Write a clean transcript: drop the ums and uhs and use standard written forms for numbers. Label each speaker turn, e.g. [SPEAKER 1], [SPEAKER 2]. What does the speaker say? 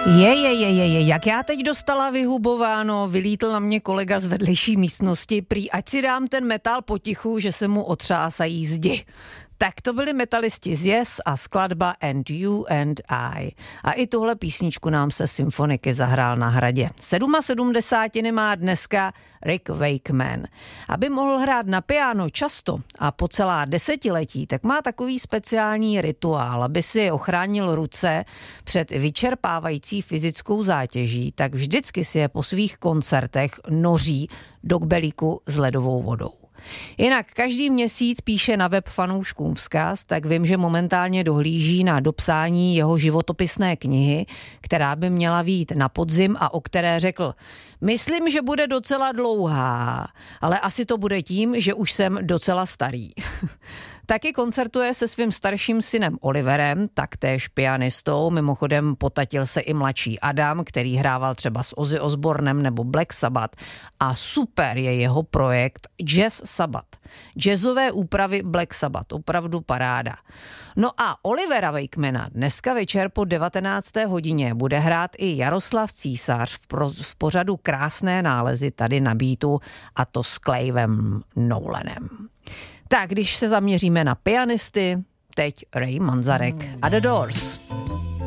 [SPEAKER 1] Jak já teď dostala vyhubováno, vylítl na mě kolega z vedlejší místnosti, prý ať si dám ten metal potichu, že se mu otřásají zdi. Tak to byli metalisti z Yes a skladba And You and I. A i tuhle písničku nám se symfoniky zahrál na hradě. 77 má dneska Rick Wakeman. Aby mohl hrát na piano často a po celá desetiletí, tak má takový speciální rituál, aby si ochránil ruce před vyčerpávající fyzickou zátěží, tak vždycky si je po svých koncertech noří do kbelíku s ledovou vodou. Jinak každý měsíc píše na web fanouškům vzkaz, tak vím, že momentálně dohlíží na dopsání jeho životopisné knihy, která by měla vyjít na podzim a o které řekl: myslím, že bude docela dlouhá, ale asi to bude tím, že už jsem docela starý. Taky koncertuje se svým starším synem Oliverem, taktéž pianistou, mimochodem potatil se i mladší Adam, který hrával třeba s Ozzy Osbournem nebo Black Sabbath, a super je jeho projekt Jazz Sabbath. Jazzové úpravy Black Sabbath, opravdu paráda. No a Olivera Wakemana dneska večer po 19. hodině bude hrát i Jaroslav Císař v pořadu Krásné nálezy tady na Beatu, a to s Clavem Nolanem. Tak, když se zaměříme na pianisty, teď Ray Manzarek a The Doors.